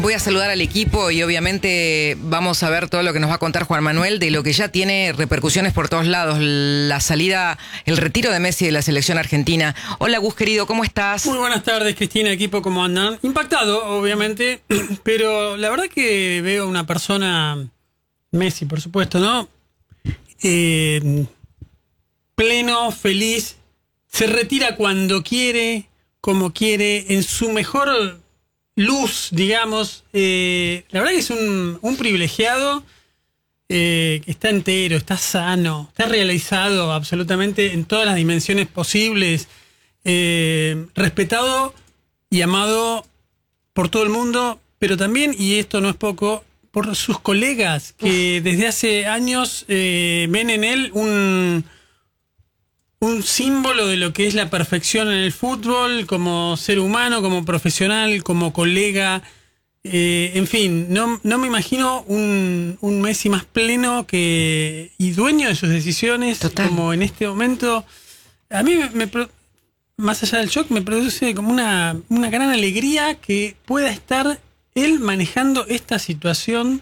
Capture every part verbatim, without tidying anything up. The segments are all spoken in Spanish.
voy a saludar al equipo y obviamente vamos a ver todo lo que nos va a contar Juan Manuel de lo que ya tiene repercusiones por todos lados, la salida, el retiro de Messi de la selección argentina. Hola Gus, querido, ¿cómo estás? Muy buenas tardes, Cristina, equipo, ¿cómo andan? Impactado, obviamente, pero la verdad que veo una persona, Messi, por supuesto, ¿no? Eh, pleno, feliz, se retira cuando quiere, como quiere, en su mejor luz, digamos. Eh, la verdad que es un, un privilegiado, eh, que está entero, está sano, está realizado absolutamente en todas las dimensiones posibles, eh, respetado y amado por todo el mundo, pero también, y esto no es poco, por sus colegas que Uf. desde hace años eh, ven en él un... un símbolo de lo que es la perfección en el fútbol, como ser humano, como profesional, como colega. Eh, en fin, no, no me imagino un, un Messi más pleno que y dueño de sus decisiones. Total. Como en este momento. A mí, me, me, más allá del shock, me produce como una, una gran alegría que pueda estar él manejando esta situación.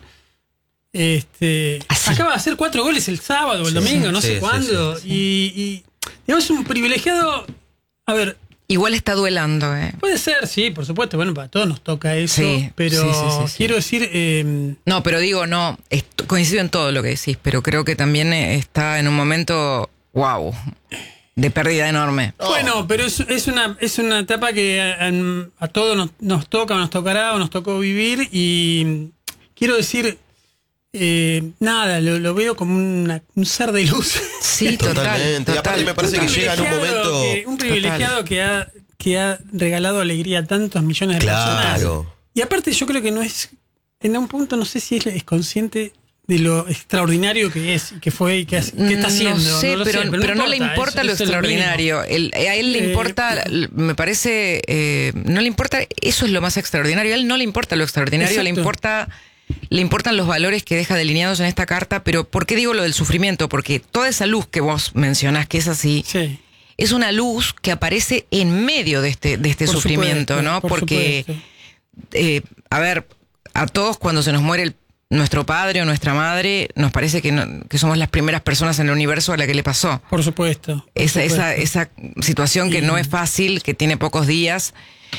Este, acaba de hacer cuatro goles el sábado o el sí, domingo, sí, no sé sí, cuándo. Sí, sí, sí. Y... y digamos, un privilegiado, a ver... Igual está duelando, ¿eh? Puede ser, sí, por supuesto. Bueno, para todos nos toca eso, sí, pero sí, sí, sí, quiero sí. decir... Eh, no, pero digo, no, esto, coincido en todo lo que decís, pero creo que también está en un momento, wow, de pérdida enorme. Oh. Bueno, pero es, es, una, es una etapa que a, a todos nos, nos toca, o nos tocará, o nos tocó vivir, y quiero decir... Eh, nada, lo, lo veo como una, un ser de luz. Sí, totalmente. Total. Y aparte me parece que llega en un momento... Que, un privilegiado que ha, que ha regalado alegría a tantos millones de claro. personas. Y aparte yo creo que no es... En un punto no sé si es, es consciente de lo extraordinario que es, que fue y que, es, que está haciendo. No sé, no pero, sé, pero, pero no, no le importa lo extraordinario. El, a él le eh, importa, me parece, eh, no le importa, eso es lo más extraordinario. A él no le importa lo extraordinario, exacto. le importa... Le importan los valores que deja delineados en esta carta, pero ¿por qué digo lo del sufrimiento? Porque toda esa luz que vos mencionás, que es así, sí. es una luz que aparece en medio de este, de este sufrimiento, supuesto, ¿no? Por Porque, eh, a ver, a todos cuando se nos muere el, nuestro padre o nuestra madre, nos parece que, no, que somos las primeras personas en el universo a la que le pasó. Por supuesto. Por esa, supuesto. Esa, esa situación que y... no es fácil, que tiene pocos días.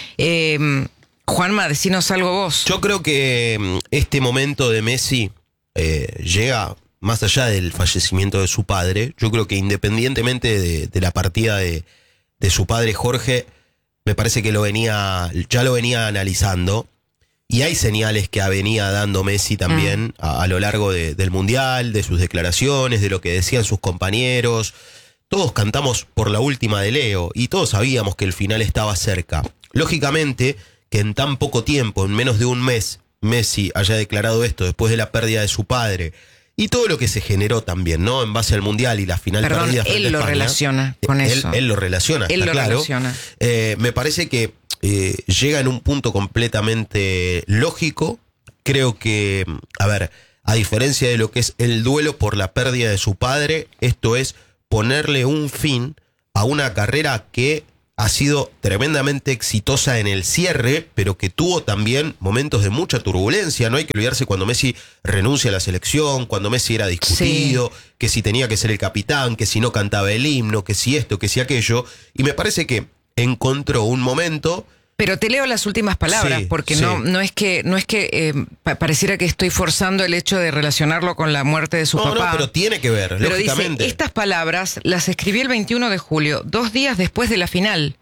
Eh, Juanma, decinos algo vos. Yo creo que este momento de Messi eh, llega más allá del fallecimiento de su padre. Yo creo que independientemente de, de la partida de, de su padre Jorge, me parece que lo venía, ya lo venía analizando. Y hay señales que venía dando Messi también mm. a, a lo largo de, del Mundial, de sus declaraciones, de lo que decían sus compañeros. Todos cantamos por la última de Leo y todos sabíamos que el final estaba cerca. Lógicamente... que en tan poco tiempo, en menos de un mes, Messi haya declarado esto después de la pérdida de su padre y todo lo que se generó también, ¿no? En base al Mundial y la final Perdón, perdida frente él lo a España, relaciona con él, eso. Él lo relaciona, él está lo claro. relaciona. Eh, me parece que eh, llega en un punto completamente lógico. Creo que, a ver, a diferencia de lo que es el duelo por la pérdida de su padre, esto es ponerle un fin a una carrera que ha sido tremendamente exitosa en el cierre, pero que tuvo también momentos de mucha turbulencia. No hay que olvidarse cuando Messi renuncia a la selección, cuando Messi era discutido, sí. que si tenía que ser el capitán, que si no cantaba el himno, que si esto, que si aquello. Y me parece que encontró un momento... Pero te leo las últimas palabras, sí, porque sí. no no es que no es que eh, pareciera que estoy forzando el hecho de relacionarlo con la muerte de su no, papá. No, pero tiene que ver, pero lógicamente. Dice, estas palabras las escribí el veintiuno de julio, dos días después de la final.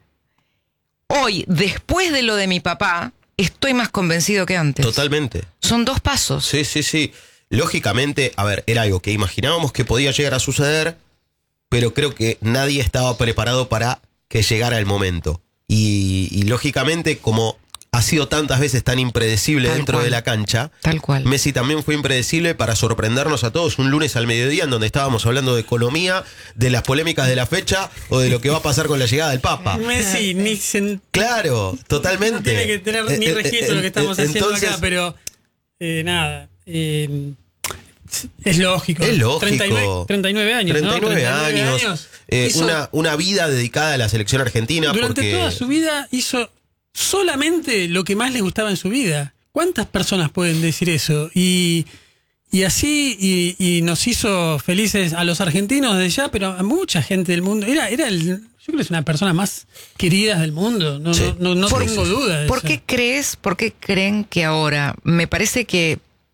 Hoy, después de lo de mi papá, estoy más convencido que antes. Totalmente. Son dos pasos. Sí, sí, sí. Lógicamente, a ver, era algo que imaginábamos que podía llegar a suceder, pero creo que nadie estaba preparado para que llegara el momento. Y, y lógicamente, como ha sido tantas veces tan impredecible tal dentro cual. de la cancha, tal cual. Messi también fue impredecible para sorprendernos a todos un lunes al mediodía en donde estábamos hablando de economía, de las polémicas de la fecha o de lo que va a pasar con la llegada del Papa. Messi ni se... Claro, totalmente. No tiene que tener ni registro de lo que estamos eh, haciendo entonces, acá, pero eh, nada... Eh, Es lógico. Es lógico. treinta y nueve, treinta y nueve años. treinta y nueve ¿no? años. años eh, hizo, una, una vida dedicada a la selección argentina. Durante porque... toda su vida hizo solamente lo que más le gustaba en su vida, ¿Cuántas personas pueden decir eso? Y, y así, y, y nos hizo felices a los argentinos de ya, pero a mucha gente del mundo. Era, era el, yo creo que es una persona más querida del mundo. No, Sí. no, no, no Por- tengo duda de ¿Por eso. qué crees, por qué creen que ahora? Me parece que,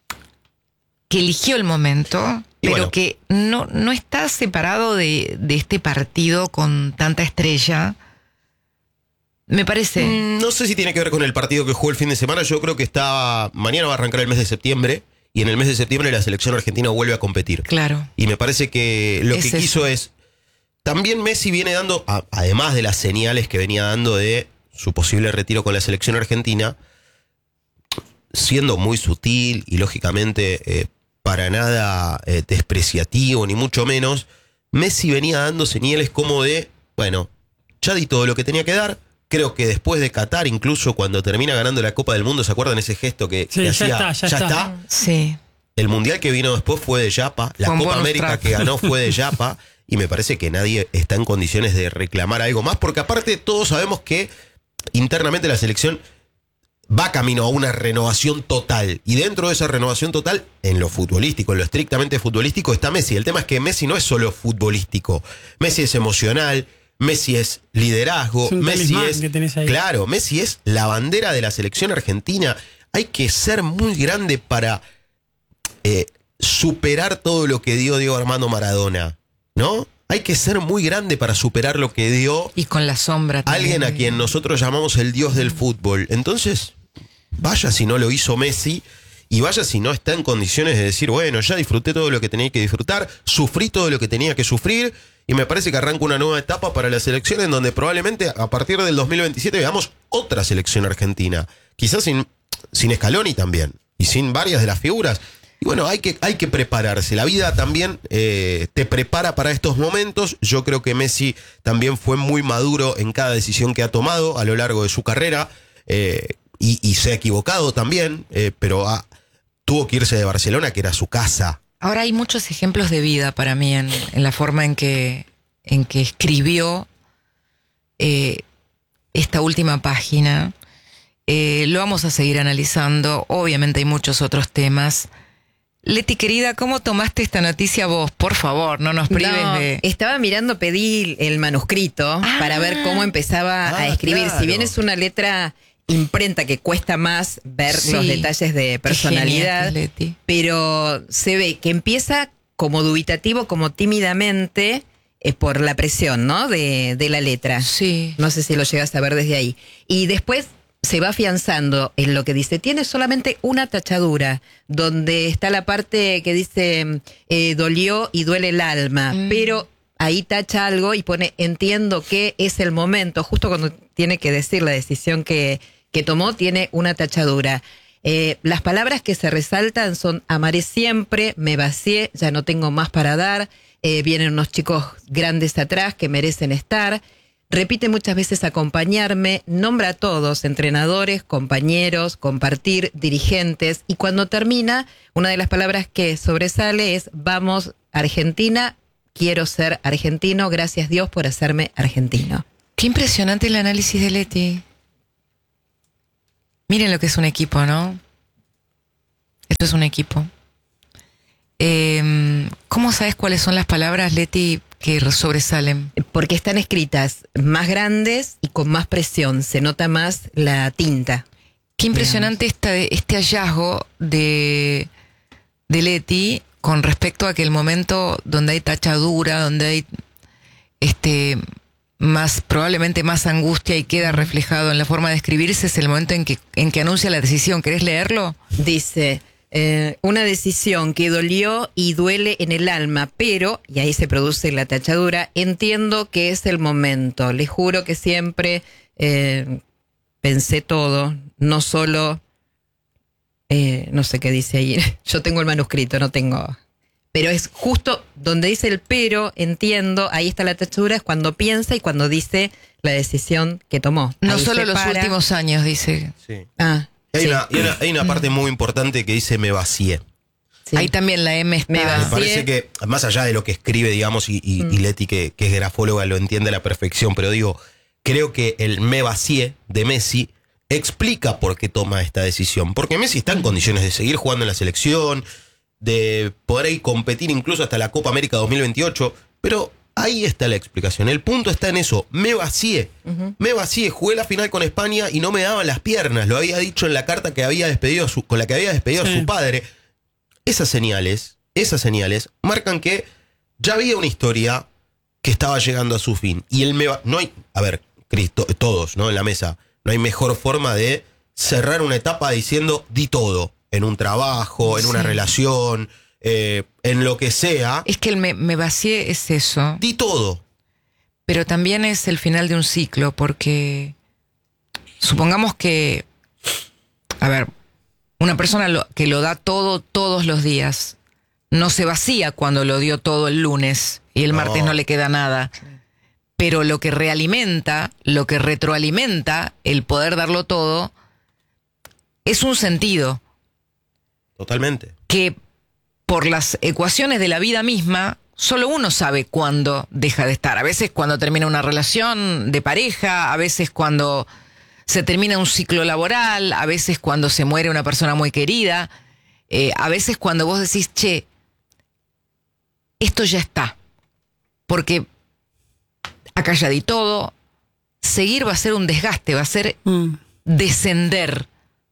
que eligió el momento, Y pero bueno. que no, no está separado de, de este partido con tanta estrella. Me parece. Mm, No sé si tiene que ver con el partido que jugó el fin de semana. Yo creo que está. Mañana va a arrancar el mes de septiembre. Y en el mes de septiembre la selección argentina vuelve a competir. Claro. Y me parece que lo Es que eso. quiso es. También Messi viene dando, a- además de las señales que venía dando de su posible retiro con la selección argentina, siendo muy sutil y lógicamente eh, para nada eh, despreciativo, ni mucho menos, Messi venía dando señales como de, bueno, ya di todo lo que tenía que dar. Creo que después de Qatar, incluso cuando termina ganando la Copa del Mundo, ¿se acuerdan ese gesto que, Sí, que ya hacía? está, ya está. Sí. El mundial que vino después fue de Yapa. La Con Copa bonus América track. que ganó fue de Yapa. Y me parece que nadie está en condiciones de reclamar algo más. Porque aparte todos sabemos que internamente la selección va camino a una renovación total. Y dentro de esa renovación total, en lo futbolístico, en lo estrictamente futbolístico, está Messi. El tema es que Messi no es solo futbolístico. Messi es emocional. Messi es liderazgo. Es un Messi talismán es. que tenés ahí. Claro, Messi es la bandera de la selección argentina. Hay que ser muy grande para eh, superar todo lo que dio Diego Armando Maradona, ¿no? Hay que ser muy grande para superar lo que dio Y con la sombra también. alguien a quien nosotros llamamos el dios del fútbol. Entonces, vaya si no lo hizo Messi y vaya si no está en condiciones de decir, bueno, ya disfruté todo lo que tenía que disfrutar, sufrí todo lo que tenía que sufrir y me parece que arranca una nueva etapa para la selección en donde probablemente a partir del dos mil veintisiete veamos otra selección argentina. Quizás sin, sin Scaloni también y sin varias de las figuras. Y bueno, hay que, hay que prepararse. La vida también eh, te prepara para estos momentos. Yo creo que Messi también fue muy maduro en cada decisión que ha tomado a lo largo de su carrera. Eh, y, y se ha equivocado también, eh, pero ha- tuvo que irse de Barcelona, que era su casa. Ahora hay muchos ejemplos de vida para mí en, en la forma en que, en que escribió eh, esta última página. Eh, lo vamos a seguir analizando. Obviamente hay muchos otros temas. Leti, querida, ¿cómo tomaste esta noticia vos? Por favor, no nos prives No, de... estaba mirando, pedí el manuscrito Ah. para ver cómo empezaba Ah, a escribir. claro. Si bien es una letra imprenta que cuesta más ver Sí. los detalles de Qué personalidad, genial, Leti. pero se ve que empieza como dubitativo, como tímidamente, eh, por la presión, ¿no? De, de la letra. Sí. No sé si lo llegas a ver desde ahí. Y después se va afianzando en lo que dice. Tiene solamente una tachadura, donde está la parte que dice eh, dolió y duele el alma, Mm. pero ahí tacha algo y pone entiendo que es el momento, justo cuando tiene que decir la decisión que, que tomó, tiene una tachadura. Eh, las palabras que se resaltan son amaré siempre, me vacié, ya no tengo más para dar, eh, vienen unos chicos grandes atrás que merecen estar. Repite muchas veces acompañarme, nombra a todos, entrenadores, compañeros, compartir, dirigentes, y cuando termina, una de las palabras que sobresale es vamos Argentina, quiero ser argentino, gracias Dios por hacerme argentino. Qué impresionante el análisis de Leti. Miren lo que es un equipo, ¿no? Esto es un equipo. Eh, ¿Cómo sabes cuáles son las palabras, Leti, que sobresalen? Porque están escritas más grandes y con más presión, se nota más la tinta. Qué impresionante este, este hallazgo de, de Leti con respecto a que el momento donde hay tachadura, donde hay este más probablemente más angustia y queda reflejado en la forma de escribirse, es el momento en que, en que anuncia la decisión. ¿Querés leerlo? Dice, eh, una decisión que dolió y duele en el alma, pero, y ahí se produce la tachadura, entiendo que es el momento. Les juro que siempre eh, pensé todo, no solo, eh, no sé qué dice ahí, yo tengo el manuscrito, no tengo... Pero es justo donde dice el pero, entiendo, ahí está la tachadura, es cuando piensa y cuando dice la decisión que tomó. No Ahí solo se los para. últimos años, dice. Sí. Ah, Hay, sí, una, hay, una, hay una parte muy importante que dice me vacié. sí. Ahí también la M está. Me Me vacié. parece que, más allá de lo que escribe, digamos, y, y, y Leti, que, que es grafóloga, lo entiende a la perfección, pero digo, creo que el me vacié de Messi explica por qué toma esta decisión. Porque Messi está en condiciones de seguir jugando en la selección, de poder ir competir incluso hasta la Copa América dos mil veintiocho, pero ahí está la explicación. El punto está en eso. Me vacié. Uh-huh. Me vacié. Jugué la final con España y no me daban las piernas. Lo había dicho en la carta que había despedido a su, con la que había despedido sí. a su padre. Esas señales, esas señales marcan que ya había una historia que estaba llegando a su fin. Y él me va, no hay, a ver, Cristo, todos, ¿no? En la mesa, no hay mejor forma de cerrar una etapa diciendo di todo. En un trabajo, en sí. una relación, eh, en lo que sea. Es que el me, me vacié es eso. Di todo. Pero también es el final de un ciclo, porque supongamos que, a ver, una persona lo, que lo da todo todos los días, no se vacía cuando lo dio todo el lunes y el no. martes no le queda nada. Pero lo que realimenta, lo que retroalimenta el poder darlo todo, es un sentido. Totalmente. Que por las ecuaciones de la vida misma, solo uno sabe cuándo deja de estar. A veces cuando termina una relación de pareja, a veces cuando se termina un ciclo laboral, a veces cuando se muere una persona muy querida, eh, a veces cuando vos decís, che, esto ya está. Porque acá ya di todo, seguir va a ser un desgaste, va a ser mm. descender.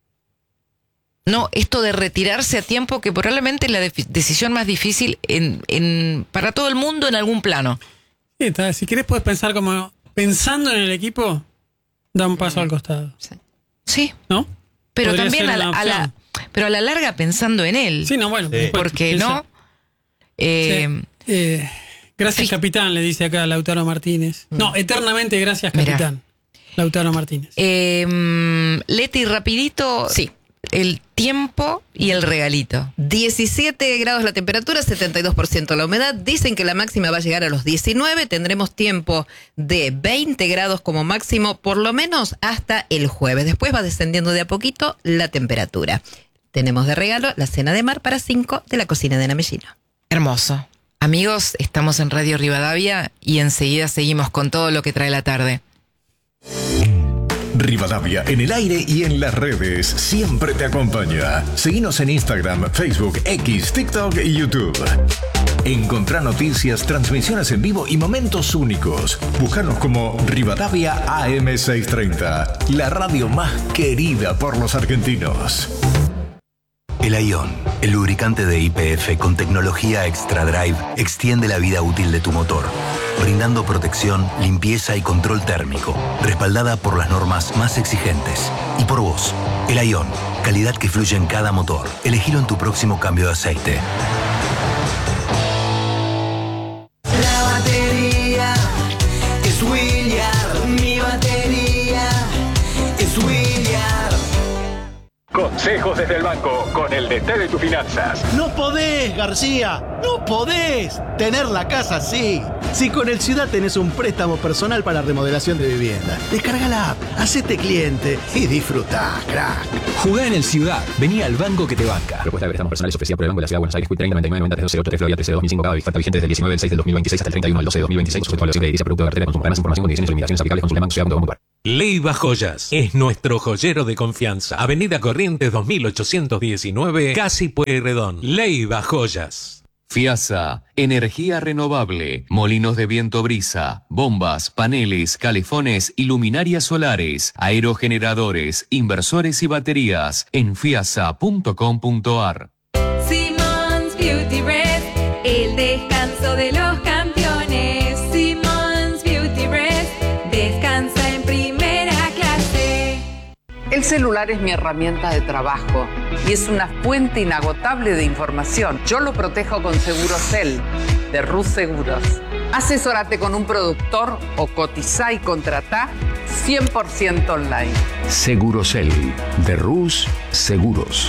No, esto de retirarse a tiempo, que probablemente es la de- decisión más difícil en, en, para todo el mundo en algún plano. Sí, está. Si querés puedes pensar como, pensando en el equipo, da un paso al costado. Sí. Sí. ¿No? Pero Podría también ser a la, una a la, opción. pero a la larga pensando en él. Sí, no, bueno. Sí. Porque piensa. no. Eh, Sí. Eh, gracias, sí. capitán, le dice acá Lautaro Martínez. No, eternamente gracias, Mirá. capitán. Lautaro Martínez. eh, Leti, rapidito. Sí. El tiempo y el regalito. diecisiete grados la temperatura, setenta y dos por ciento la humedad. Dicen que la máxima va a llegar a los diecinueve. Tendremos tiempo de veinte grados como máximo, por lo menos hasta el jueves. Después va descendiendo de a poquito la temperatura. Tenemos de regalo la cena de mar para cinco de la cocina de Namellino. Hermoso. Amigos, estamos en Radio Rivadavia y enseguida seguimos con todo lo que trae la tarde. Rivadavia en el aire y en las redes siempre te acompaña. Seguinos en Instagram, Facebook, X, TikTok y YouTube. Encontrá noticias, transmisiones en vivo y momentos únicos. Búscanos como Rivadavia A M seiscientos treinta, la radio más querida por los argentinos. El Ion, el lubricante de Y P F con tecnología Extra Drive, extiende la vida útil de tu motor, brindando protección, limpieza y control térmico, respaldada por las normas más exigentes. Y por vos, el Ion, calidad que fluye en cada motor. Elegilo en tu próximo cambio de aceite. La batería es Williard, mi batería es Williard. Consejos desde el banco con el D T de tus finanzas. No podés, García, no podés tener la casa así. Si con el Ciudad tenés un préstamo personal para remodelación de vivienda, descarga la app, hacete cliente y disfrutá, crack. Jugá en el Ciudad, vení al banco que te banca. Propuesta de préstamos personales ofrecida por el Banco de la Ciudad de Buenos Aires, treinta noventa y nueve noventa trece ocho tres Florida trece dos mil cinco, cada oferta vigente desde el diecinueve del seis del dos mil veintiséis hasta el treinta y uno del doce del dos mil veintiséis, sujeto a evaluación crediticia, producto de cartera de consumo. Para más información, condiciones y limitaciones aplicables, consulte banco ciudad punto com punto a r. Leiva Joyas es nuestro joyero de confianza. Avenida Corrientes dos mil ochocientos diecinueve, Casi Pueyrredón. Leiva Joyas. FIASA, energía renovable, molinos de viento brisa, bombas, paneles, calefones y luminarias solares, aerogeneradores, inversores y baterías en fiasa punto com punto a r. Simmons Beauty Rest, el descanso de los campeones. Simmons Beauty Rest, descansa en primera clase. El celular es mi herramienta de trabajo y es una fuente inagotable de información. Yo lo protejo con Segurosel, de Rus Seguros. Asesórate con un productor o cotizá y contratá cien por ciento online. Segurosel, de Rus Seguros.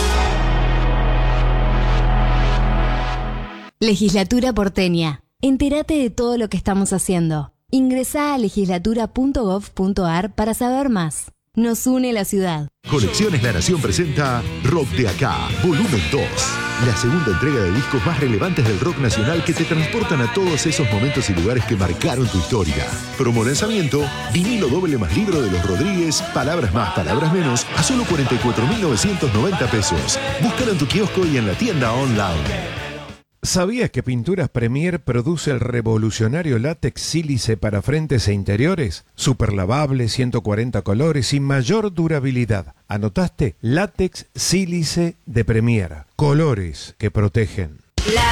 Legislatura porteña. Entérate de todo lo que estamos haciendo. Ingresá a legislatura punto gov punto a r para saber más. Nos une la ciudad. Colecciones La Nación presenta Rock de Acá, volumen dos. La segunda entrega de discos más relevantes del rock nacional que te transportan a todos esos momentos y lugares que marcaron tu historia. Promo lanzamiento, vinilo doble más libro de los Rodríguez, palabras más, palabras menos, a solo cuarenta y cuatro mil novecientos noventa pesos. Búscalo en tu kiosco y en la tienda online. ¿Sabías que Pinturas Premier produce el revolucionario látex sílice para frentes e interiores? Super lavable, ciento cuarenta colores y mayor durabilidad. ¿Anotaste? Látex sílice de Premier. Colores que protegen.